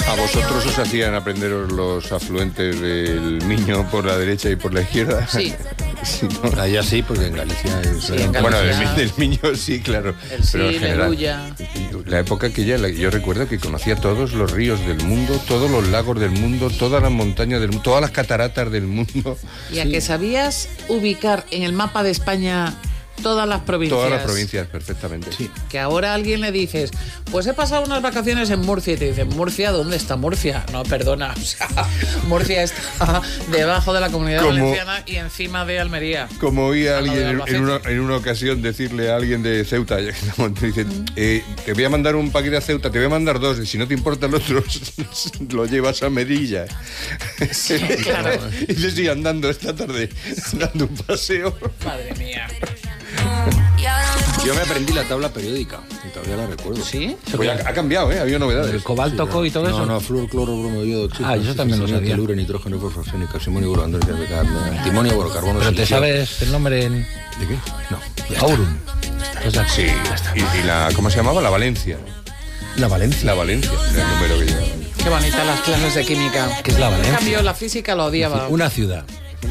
¿A vosotros os hacían aprenderos los afluentes del Miño por la derecha y por la izquierda? Sí. Sí, ¿no? Allá sí, porque en Galicia es... Sí, en Galicia. Bueno, del Miño sí, claro. Pero en general, la época que yo recuerdo que conocía todos los ríos del mundo, todos los lagos del mundo, todas las montañas del mundo, todas las cataratas del mundo. Y a que sabías ubicar en el mapa de España todas las provincias. Todas las provincias, perfectamente. Sí. Que ahora a alguien le dices, pues he pasado unas vacaciones en Murcia, y te dicen, ¿Murcia? ¿Dónde está Murcia? No, perdona, o sea, Murcia está debajo de la Comunidad Valenciana y encima de Almería. Como oí a alguien Albacete. en una ocasión decirle a alguien de Ceuta, ya que estamos, dice, te voy a mandar un paquete a Ceuta, te voy a mandar 2, y si no te importa el otro, lo llevas a Melilla. Sí, claro. Y le estoy andando esta tarde, dando un paseo. Madre mía. Yo me aprendí la tabla periódica, y todavía la recuerdo. ¿Sí? Pues ha cambiado, había novedades. El cobalto, co y todo eso. No, flúor, cloro, bromo, yodo, oxígeno. Ah, eso también lo sabía. Teluro, nitrógeno, fosforo, calcimonio, boro, antimonio, boro, carbono. Pero te silicio. sabes el nombre en... ¿De qué? No. Aurum. Sí, y la, ¿cómo se llamaba? La Valencia. La Valencia. La Valencia, era el número que llevaba. Qué bonitas las clases de química. ¿Qué es la En Valencia? cambio, la física lo odiaba. Una ciudad.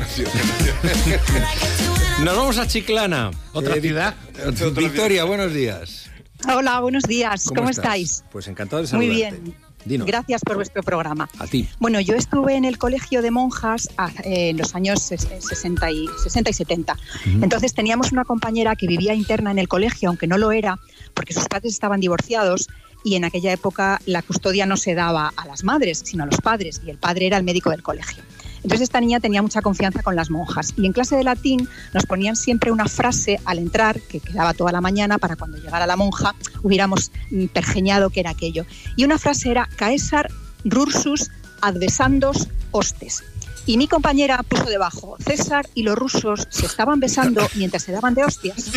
Nos vamos a Chiclana. ¿Otra ciudad? Victoria, buenos días. Hola, buenos días. ¿Cómo estáis? Pues encantado de Muy saludarte. bien. Dinos. Gracias por vuestro programa. A ti. Bueno, yo estuve en el colegio de monjas en los años 60 y 70. Entonces teníamos una compañera que vivía interna en el colegio, aunque no lo era, porque sus padres estaban divorciados y en aquella época la custodia no se daba a las madres, sino a los padres, y el padre era el médico del colegio. Entonces esta niña tenía mucha confianza con las monjas y en clase de latín nos ponían siempre una frase al entrar que quedaba toda la mañana para cuando llegara la monja hubiéramos pergeñado qué era aquello. Y una frase era Caesar rursus advesandos hostes. Y mi compañera puso debajo, César y los rusos se estaban besando mientras se daban de hostias.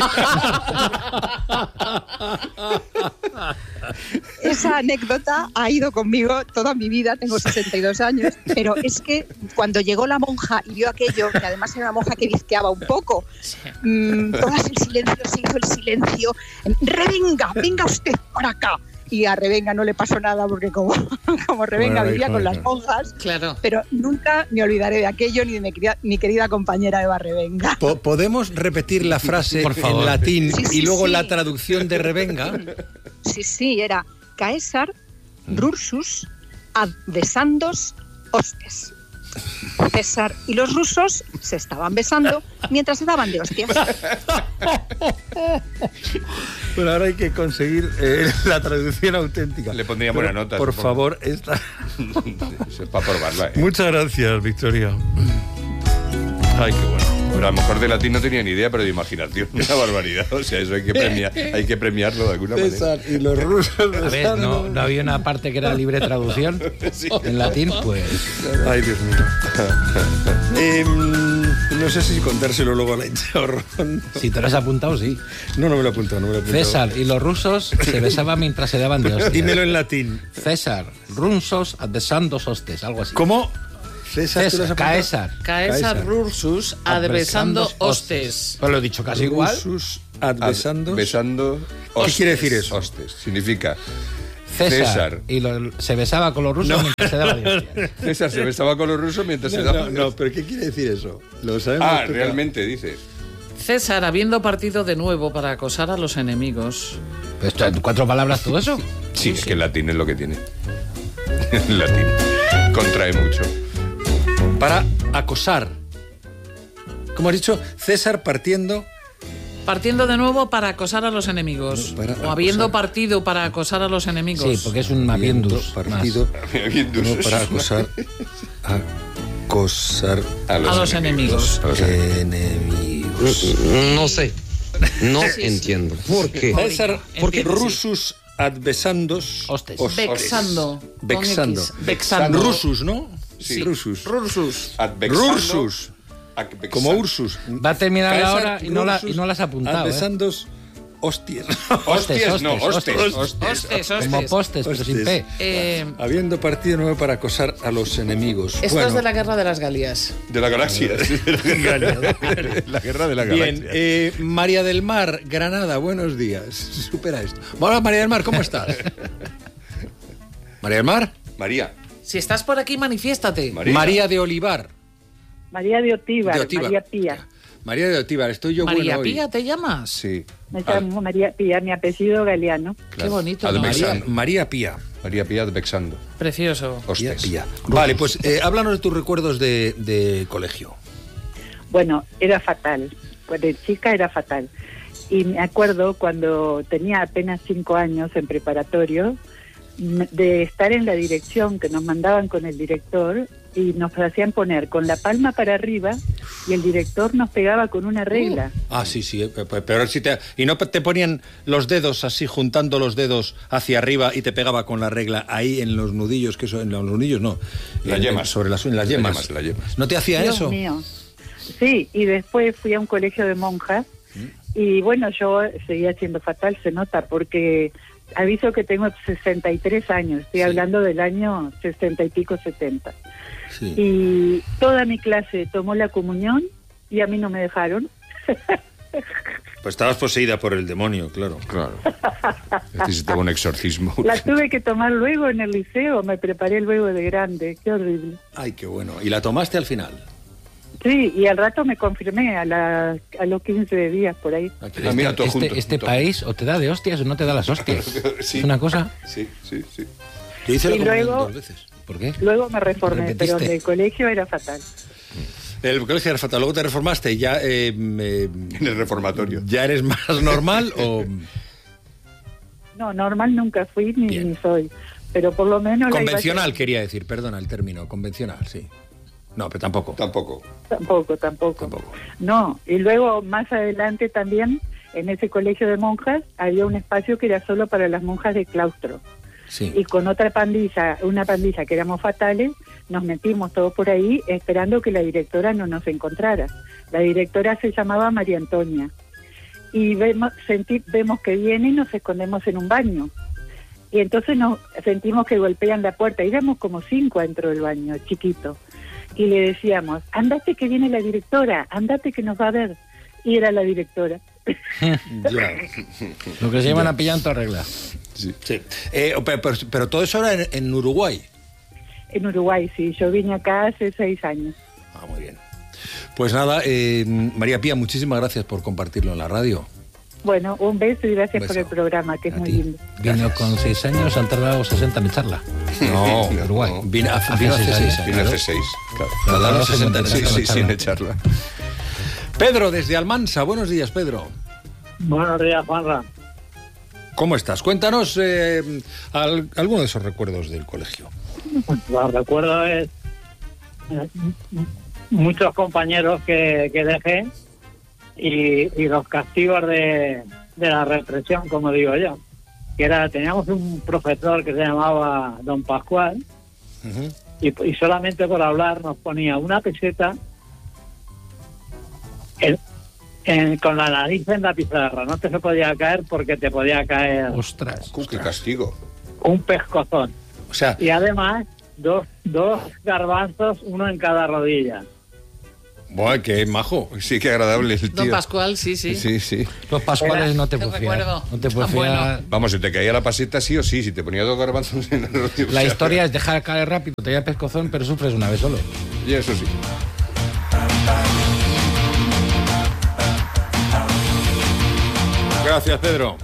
Esa anécdota ha ido conmigo toda mi vida, tengo 62 años, pero es que cuando llegó la monja y vio aquello, que además era una monja que bizqueaba un poco, todas el silencio, se hizo el silencio, Revenga, venga usted para acá. Y a Revenga no le pasó nada porque como Revenga vivía con las monjas, Claro. pero nunca me olvidaré de aquello ni de mi querida compañera Eva Revenga. ¿Podemos repetir la frase Por favor. en latín Sí, y luego sí. la traducción de Revenga? Sí, era Caesar rursus advesandos hostes. César y los rusos se estaban besando mientras se daban de hostias. Bueno, ahora hay que conseguir la traducción auténtica. Le pondría buena nota, Por supongo. favor, esta... Eso es para probarla, Muchas gracias, Victoria. Ay, qué bueno. Pero a lo mejor de latín no tenía ni idea, pero de imaginación, una barbaridad. O sea, eso hay que premiarlo de alguna manera. César y los rusos... A ver, no había una parte que era libre traducción en latín, pues... Ay, Dios mío. No sé si contárselo luego a la hinchahorrón. Si te lo has apuntado, sí. No me lo he apuntado, César y los rusos se besaban mientras se daban de hostias. Dímelo en latín. César, runsos advesandos hostes, algo así. ¿Cómo? César, ¿tú lo has apuntado? Caesar. Caesar rursus adversando hostes. Pues lo he dicho casi igual. Rusus advesandos. Besando ¿Qué quiere decir eso? Hostes. Significa César. Y se besaba con los rusos mientras se daba de hostias. César se besaba con los rusos mientras se daba... No, pero ¿qué quiere decir eso? Lo sabemos. Ah, tú, realmente, dices. César, habiendo partido de nuevo para acosar a los enemigos. ¿Esto en 4 palabras todo eso? Sí, es que el latín es lo que tiene. El latín contrae mucho. Para acosar. Como has dicho, César partiendo... Partiendo de nuevo para acosar a los enemigos. Para O habiendo acosar. partido para acosar a los enemigos. Sí, porque es un mapiendus. Partido. No, para acosar. Acosar A los enemigos. A los enemigos. No sé. No entiendo. ¿Por qué? César, porque Entiendo, sí. rusus advesandos... Hostes. Vexando. con Vexando. X. Vexando. Rusus, ¿no? Sí. Rusus. Rursus. Advexando, Rursus. advexando. Como Ursus. Va a terminar Caesar, ahora y no la has apuntado. Advesandos hostias. Hostias, no, hostes. Hostes, Como hostes. postes, pero sin P. Habiendo partido nuevo para acosar a los enemigos. Esto Bueno, es de la guerra de las Galias. De la galaxia. La guerra de la galaxia. bien. María del Mar, Granada, buenos días. Supera esto. Hola, María del Mar, ¿cómo estás? María del Mar. María. Si estás por aquí, manifiéstate. María de Olivar. María de Otívar, María Pía. María de Otívar, estoy yo María bueno Pía, hoy. ¿te llamas? Sí. Me llamo María Pía, mi apellido Galeano. Claro. Qué bonito. María Pía. María Pía de Bexando. Precioso. Hostes. Pía. Vale, pues háblanos de tus recuerdos de colegio. Bueno, era fatal. Pues de chica era fatal. Y me acuerdo cuando tenía apenas 5 años en preparatorio, de estar en la dirección, que nos mandaban con el director y nos hacían poner con la palma para arriba y el director nos pegaba con una regla. Sí, pero si y no te ponían los dedos así, juntando los dedos hacia arriba y te pegaba con la regla ahí en los nudillos, que eso, en los nudillos no. Las yemas. Sobre las yemas. Las yemas. ¿No te hacía Dios eso? mío. Sí, y después fui a un colegio de monjas y bueno, yo seguía siendo fatal, se nota, porque aviso que tengo 63 años, estoy hablando del año 60 y pico, 70. Sí. Y toda mi clase tomó la comunión y a mí no me dejaron. Pues estabas poseída por el demonio, claro. Claro. Necesitaba un exorcismo. La tuve que tomar luego en el liceo, me preparé luego de grande, qué horrible. Ay, qué bueno. ¿Y la tomaste al final? Sí, y al rato me confirmé, a los 15 días por ahí. Mira, todo junto, este todo. país o te da de hostias o no te da las hostias. Sí. Es una cosa. Sí. Yo hice la Y comunión luego- 2 veces. ¿Por qué? Luego me reformé, ¿Repetiste? pero en el colegio era fatal. El colegio era fatal. Luego te reformaste y ya... En el reformatorio. ¿Ya eres más normal o...? No, normal nunca fui Bien. ni soy, pero por lo menos... la iba Convencional, a- quería decir, perdona el término, convencional, sí. No, pero tampoco. Tampoco. Tampoco. No, y luego más adelante también, en ese colegio de monjas, había un espacio que era solo para las monjas de claustro. Sí. Y con otra pandilla, una pandilla que éramos fatales, nos metimos todos por ahí esperando que la directora no nos encontrara. La directora se llamaba María Antonia. Y vemos que viene y nos escondemos en un baño. Y entonces nos sentimos que golpean la puerta. Éramos como 5 dentro del baño, chiquito. Y le decíamos, ándate que viene la directora, ándate que nos va a ver. Y era la directora. Ya. Lo que se llaman a pillar en toda regla. Sí. Pero todo eso era en Uruguay. En Uruguay, sí. Yo vine acá hace 6 años. Ah, muy bien. Pues nada, María Pía, muchísimas gracias por compartirlo en la radio. Bueno, un beso y gracias Un por beso. el programa, que es A muy ti. lindo. Vino con 6 años, han tardado 60 en echarla. No, Uruguay. Vino hace Hace 6 6 años. años. Vine hace 6. Claro. Tardaba 60 en Sí, echarla. sin echarla. Pedro, desde Almansa. Buenos días, Pedro. Buenos días, Juanra. ¿Cómo estás? Cuéntanos alguno de esos recuerdos del colegio. Los recuerdos es muchos compañeros que dejé y los castigos de la represión, como digo yo. Teníamos un profesor que se llamaba Don Pascual y solamente por hablar nos ponía una peseta con la nariz en la pizarra. No te se podía caer porque te podía caer Ostras. ¡Qué castigo! un pescozón. O sea, Y además, dos garbanzos, uno en cada rodilla. bueno, qué majo. Sí, qué agradable el tío. Don Pascual, sí. Sí. Los pascuales no te Qué puedes fiar. recuerdo. No te puedes Tan bueno. fiar. Vamos, si te caía la paseta sí o sí, si te ponía 2 garbanzos en el rodillo. La historia es dejar caer rápido, te da pescozón, pero sufres una vez solo. Y eso sí. Gracias, Pedro.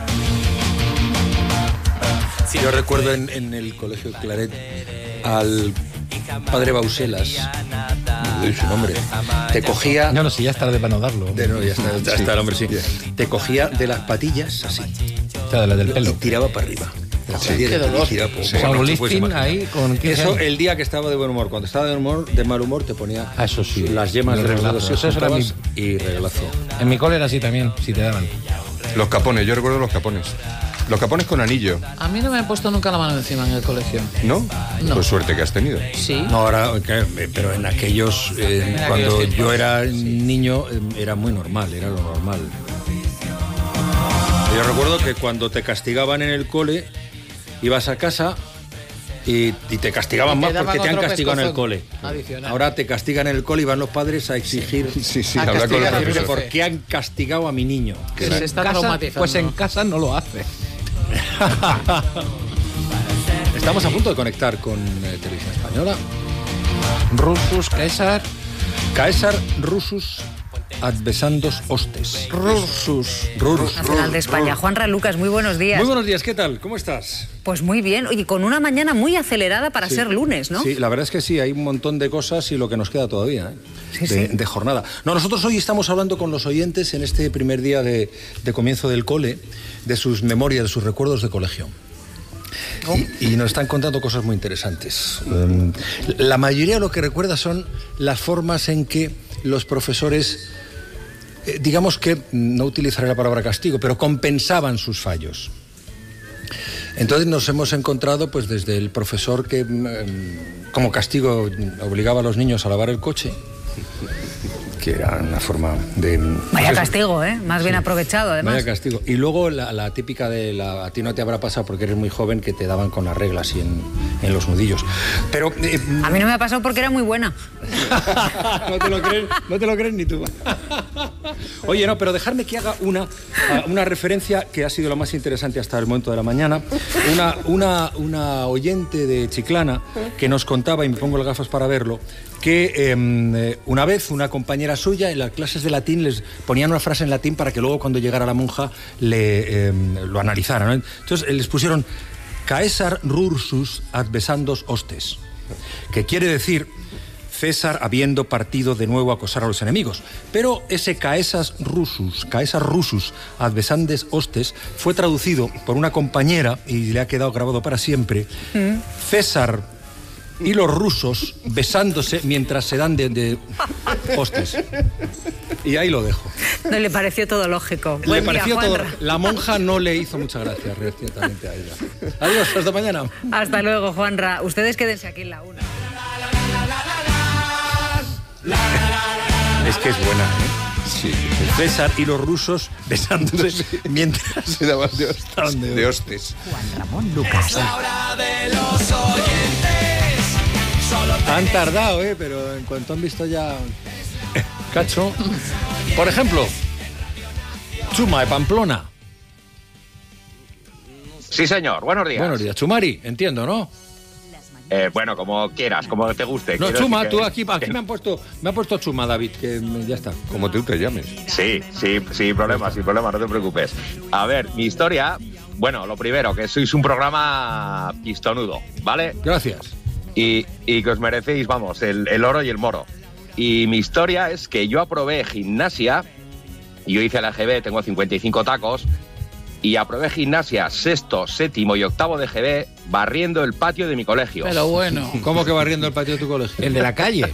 Yo recuerdo en el colegio Claret al padre Bauselas, no doy su nombre, te cogía... No, si ya es tarde para no darlo. Ya está el hombre, sí. Te cogía de las patillas, así, O sea, de la del y pelo. tiraba para arriba. Qué dolor. O sea, un lifting ahí con 15 Eso años. el día que estaba de buen humor. Cuando estaba de mal humor te ponía Ah, eso sí. las yemas El de los reglazo. dedos y Eso era juntabas y regalazo. En mi cole era así también, si te daban. Los capones, yo recuerdo los capones. Los capones con anillo, A mí no me han puesto nunca la mano encima en el colegio. ¿no? No. Pues suerte que has tenido. Sí. No, ahora, pero en aquellos, cuando aquellos tiempos, yo era niño, era muy normal, era lo normal. Yo recuerdo que cuando te castigaban en el cole, ibas a casa y te castigaban Y te más daban porque te han otro castigado en el pescozón cole. adicional. Ahora te castigan en el cole y van los padres a exigir Sí, A habla con los castigar al profesores. profe. por qué han castigado a mi niño. Que se está Casa, traumatizando. pues en casa no lo hace. Estamos a punto de conectar con Televisión Española. Russus, Caesar Russus advesandos hostes. Russus. Nacional de España. Juanra Lucas, muy buenos días. Muy buenos días, ¿qué tal? ¿Cómo estás? Pues muy bien, oye, con una mañana muy acelerada para ser lunes, ¿no? Sí, la verdad es que sí, hay un montón de cosas y lo que nos queda todavía, de jornada. No, nosotros hoy estamos hablando con los oyentes en este primer día de comienzo del cole, de sus memorias, de sus recuerdos de colegio. Y nos están contando cosas muy interesantes. La mayoría de lo que recuerda son las formas en que los profesores, digamos que, no utilizaré la palabra castigo, pero compensaban sus fallos. Entonces nos hemos encontrado pues desde el profesor que como castigo obligaba a los niños a lavar el coche, que era una forma de... Vaya castigo, más bien aprovechado, además. Vaya castigo. Y luego la típica de a ti no te habrá pasado porque eres muy joven, que te daban con las reglas y en los nudillos. Pero... a mí no me ha pasado porque era muy buena. No te lo crees ni tú. Oye, no, pero dejarme que haga una referencia que ha sido lo más interesante hasta el momento de la mañana. Una oyente de Chiclana que nos contaba, y me pongo las gafas para verlo, que una vez una compañera suya en las clases de latín les ponían una frase en latín para que luego cuando llegara la monja lo analizara, ¿no? Entonces les pusieron Caesar Russus advesandos hostes, que quiere decir César habiendo partido de nuevo a acosar a los enemigos. Pero ese Caesar Russus advesandes hostes fue traducido por una compañera y le ha quedado grabado para siempre. César y los rusos besándose mientras se dan de hostes. Y ahí lo dejo. No le pareció todo lógico. Le pareció todo. La monja no le hizo mucha gracia recientemente a ella. Adiós, hasta mañana. Hasta luego, Juanra. Ustedes quédense aquí en la 1. Es que es buena, Sí. César y los rusos besándose mientras se daban de hostes. Juan Ramón Lucas. Han tardado, pero en cuanto han visto ya cacho. Por ejemplo, Chuma de Pamplona. Sí, señor. Buenos días. Buenos días. Chumari, entiendo, ¿no? Bueno, como quieras, como te guste. No, Chuma, tú aquí me han puesto Chuma, David, que ya está. Como tú te llames. Sí, sin problema, no te preocupes. A ver, mi historia, bueno, lo primero, que sois un programa pistonudo, ¿vale? Gracias. Y que os merecéis, vamos, el oro y el moro. Y mi historia es que yo aprobé gimnasia, y yo hice la EGB, tengo 55 tacos, y aprobé gimnasia sexto, séptimo y octavo de EGB barriendo el patio de mi colegio. Pero bueno. ¿Cómo que barriendo el patio de tu colegio? ¿El de la calle?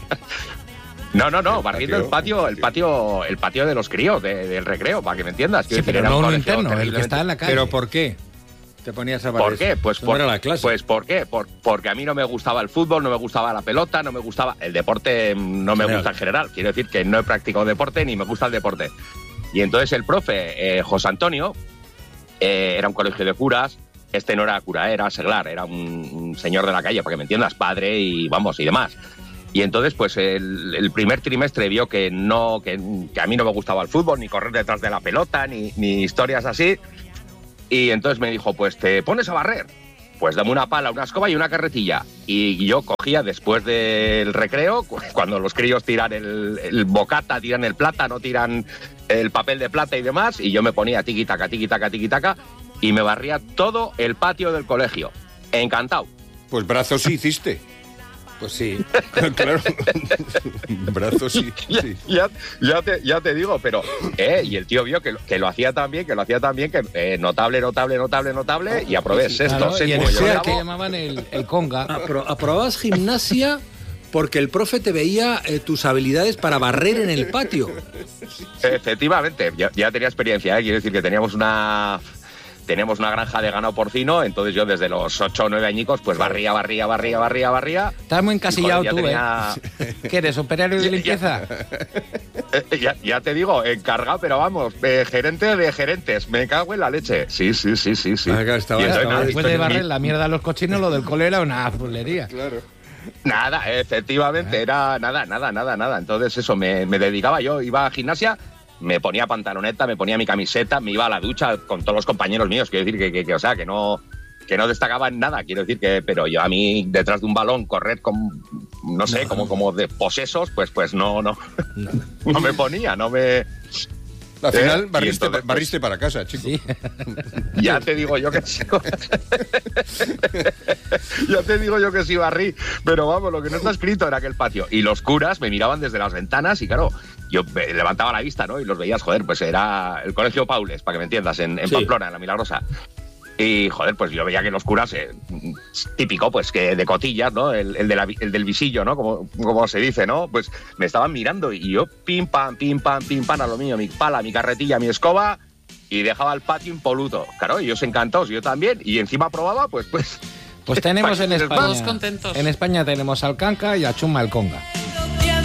No, barriendo el patio de los críos, del recreo, para que me entiendas. Sí, pero no uno interno, el que está en la calle. ¿Pero por qué te ponías a barrer? ¿Por qué? Pues era la clase. Pues ¿por qué? Porque a mí no me gustaba el fútbol, no me gustaba la pelota, no me gustaba... El deporte no me gusta en general. Quiero decir que no he practicado deporte ni me gusta el deporte. Y entonces el profe, José Antonio, era un colegio de curas. Este no era cura, era seglar, era un señor de la calle, para que me entiendas, padre y demás. Y entonces, pues el primer trimestre vio que a mí no me gustaba el fútbol, ni correr detrás de la pelota, ni historias así. Y entonces me dijo, pues te pones a barrer. Pues dame una pala, una escoba y una carretilla. Y yo cogía después del recreo, cuando los críos tiran el bocata, tiran el plátano, tiran el papel de plata y demás, y yo me ponía tiquitaca, y me barría todo el patio del colegio. Encantado. Pues brazos sí hiciste. Pues sí, claro. Brazos sí. Ya te digo, pero y el tío vio que lo hacía tan bien, que notable, y aprobé sexto, claro, séptimo. Y el que llamaban el conga. Aprobabas gimnasia porque el profe te veía tus habilidades para barrer en el patio. Efectivamente, ya tenía experiencia, quiero decir que teníamos una granja de ganado porcino, entonces yo desde los 8 o 9 añicos pues barría. Estás muy encasillado tú, tenía... ¿Qué eres, operario de limpieza? Ya te digo, encargado, pero vamos, gerente de gerentes, me cago en la leche. Sí. Después de barrer la mierda a los cochinos, lo del cole era una pulería. Claro. Nada, efectivamente, era nada. Entonces eso, me dedicaba, yo iba a gimnasia, me ponía pantaloneta, me ponía mi camiseta, me iba a la ducha con todos los compañeros míos. Quiero decir que o sea, que no que no destacaba en nada, quiero decir que, pero yo a mí detrás de un balón correr con, no sé, como de posesos, pues no me ponía, no me... Al final barriste para casa, chico. Sí. Ya te digo yo que sí. Ya te digo yo que sí barrí, pero vamos, lo que no está escrito era aquel patio. Y los curas me miraban desde las ventanas y claro, yo levantaba la vista, ¿no? Y los veías, joder, pues era el Colegio Paules, para que me entiendas, en Pamplona, en La Milagrosa. Y, joder, pues yo veía que los curas, típico, pues que de cotillas, ¿no? El del visillo, ¿no? Como se dice, ¿no? Pues me estaban mirando y yo pim, pam, a lo mío, mi pala, mi carretilla, mi escoba, y dejaba el patio impoluto. Claro, ellos encantados, yo también, y encima probaba, pues tenemos en España... Todos contentos. En España tenemos al Canca y a Chuma el Conga.